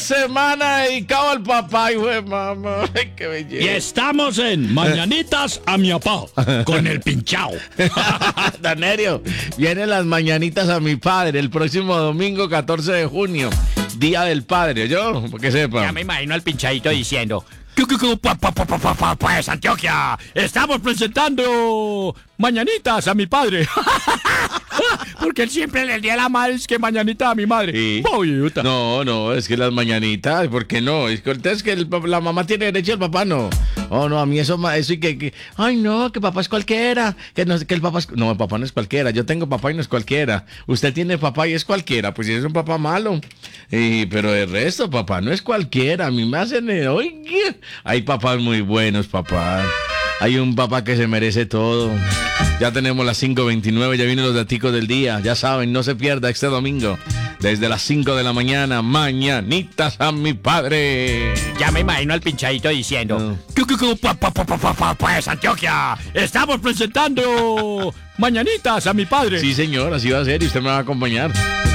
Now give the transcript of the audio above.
semana dedicado al papá, hijo de mamá. Ay, qué belleza. Y estamos en Mañanitas a mi papá, con el pinchao. Danerio, vienen las mañanitas a mi padre el próximo domingo 14 de junio, Día del Padre, ¿yo? Para que sepa. Ya me imagino al pinchadito diciendo: pues Antioquia, estamos presentando Mañanitas a mi padre. Porque él siempre le dio la madre, es que mañanita a mi madre. Sí. Pobrecita. No, es que las mañanitas, ¿por qué no? Es que la mamá tiene derecho y el papá no. Oh, no, a mí eso y que ay, no, que papá es cualquiera. Que no, que el papá es... No, el papá no es cualquiera. Yo tengo papá y no es cualquiera. Usted tiene papá y es cualquiera. Pues si es un papá malo. Pero el resto, papá no es cualquiera. A mí me hacen... Oye, hay papás muy buenos, papá. Hay un papá que se merece todo. Ya tenemos las 5:29, ya vienen los daticos del día. Ya saben, no se pierda este domingo. Desde las 5 de la mañana, mañanitas a mi padre. Ya me imagino al pinchadito diciendo: pues Antioquia, estamos presentando Mañanitas a mi padre. Sí, señor, así va a ser y usted me va a acompañar.